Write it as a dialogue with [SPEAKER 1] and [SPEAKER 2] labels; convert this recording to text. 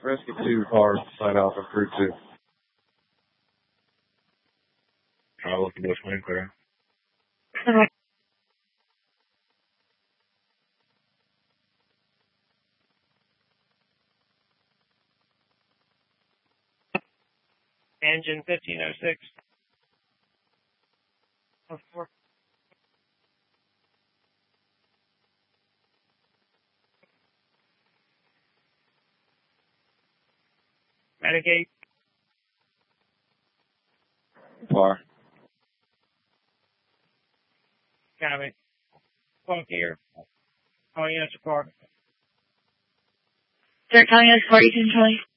[SPEAKER 1] Rescue 2 car, sign off on crew 2. Looking to swing clear.
[SPEAKER 2] Engine 1506. 4. Medicate.
[SPEAKER 1] Far.
[SPEAKER 2] Copy. Clock here. Calling us for.
[SPEAKER 3] They're calling us for Eastern Charlie.